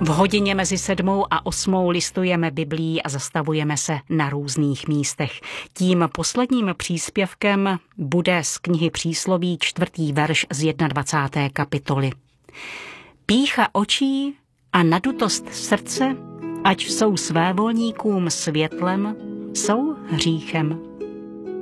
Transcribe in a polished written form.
V hodině mezi 7. a 8. listujeme Biblií a zastavujeme se na různých místech. Tím posledním příspěvkem bude z knihy Přísloví 4. verš z 21. kapitoly. Pýcha očí a nadutost srdce, ať jsou svévolníkům světlem, jsou hříchem.